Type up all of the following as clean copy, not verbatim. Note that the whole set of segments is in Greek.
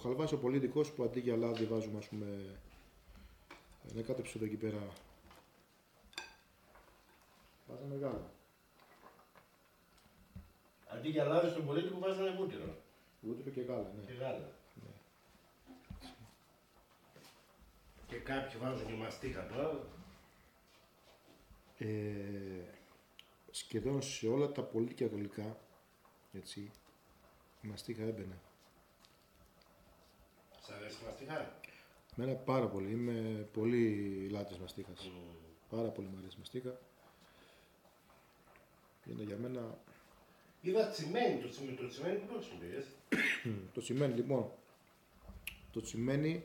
χαλβάς ο πολίτικος που αντί για λάδι βάζουμε, ας πούμε, ένα κάτεψε εδώ εκεί πέρα. Βάζαμε γάλα. Αντί για λάδι στον πολίτικο βάζανε βούτυρο. Βούτυρο και γάλα, ναι. Και γάλα. Ναι. Και κάποιοι βάζουν και μαστίχα τώρα. Σχεδόν σε όλα τα πολίτικα γλυκά, έτσι, η μαστίχα έμπαινε. Σ' αρέσει η μαστίχα? Εμένα πάρα πολύ, είμαι πολύ λάτρης μαστίχας. Πάρα πολύ μου αρέσει η μαστίχα. Είναι για μένα... Είδα τσιμένι, το τσιμένι που το χρησιμοποιείς? Το τσιμένι, λοιπόν, το τσιμένι,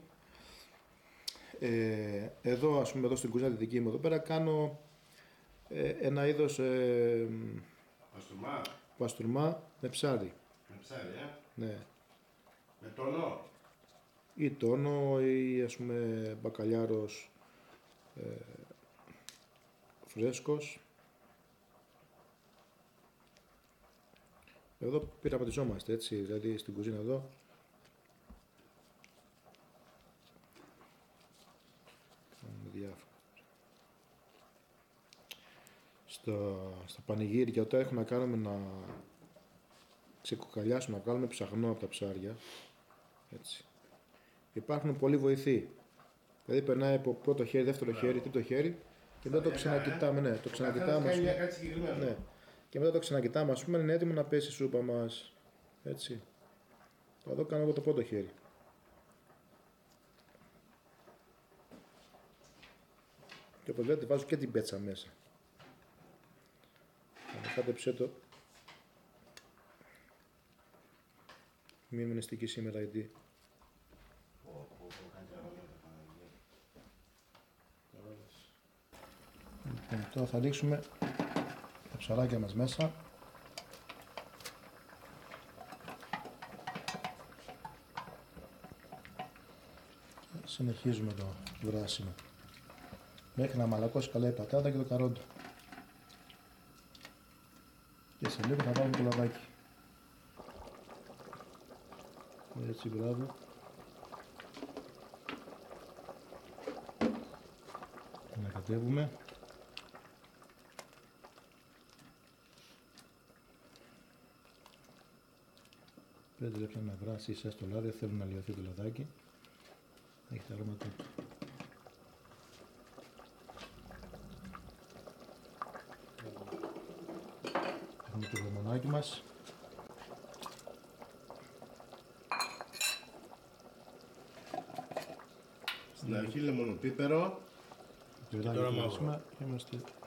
εδώ, ας πούμε, εδώ στην κουζίνα τη δική μου, εδώ πέρα κάνω ένα είδος Παστούρμα. παστούρμα με ψάρι. Με ψάρι, Ναι. Με τόνο. Ή τόνο ή, ας πούμε, μπακαλιάρος φρέσκος. Εδώ πειραματιζόμαστε, έτσι, δηλαδή στην κουζίνα εδώ. Κάνουμε διάφορα. Στα πανηγύρια, όταν έχουμε να κάνουμε να ξεκοκαλιάσουμε, να βγάλουμε ψαχνό από τα ψάρια, έτσι. Υπάρχουν πολλοί βοηθοί. Δηλαδή περνάει από πρώτο χέρι, δεύτερο χέρι, τρίτο χέρι και μετά το ξανακοιτάμε. Ναι, το ξανακοιτάμε. Ναι. Και μετά το ξανακοιτάμε, ας πούμε, είναι έτοιμο να πέσει η σούπα μας. Έτσι. Εδώ κάνω εγώ το πρώτο χέρι. Και όπως βλέπετε βάζω και την πέτσα μέσα. Ανακάτεψέ το. Μην είναι στική σήμερα γιατί. Λοιπόν, τώρα θα ρίξουμε τα ψαράκια μας μέσα. Και συνεχίζουμε το βράσιμο μέχρι να μαλακώσει καλά η πατάτα και το καρόντο. Και σε λίγο θα βάλουμε το λαδάκι. Έτσι, μπράβο. Ανακατεύουμε. 5 λεπτά να βράσει εσάς το λάδι, θέλω να λιωθεί το λαδάκι. Έχει τα αρώματά του. Έχουμε το λεμονάκι μας. Στην αρχή λεμονοπίπερο. Και τώρα μαύρο. Είμαστε